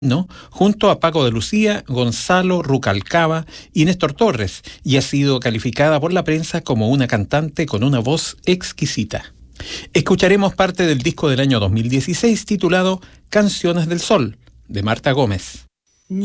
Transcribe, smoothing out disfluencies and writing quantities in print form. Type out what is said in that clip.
¿no? Junto a Paco de Lucía, Gonzalo Rucalcaba y Néstor Torres, y ha sido calificada por la prensa como una cantante con una voz exquisita. Escucharemos parte del disco del año 2016 titulado Canciones del Sol, de Marta Gómez.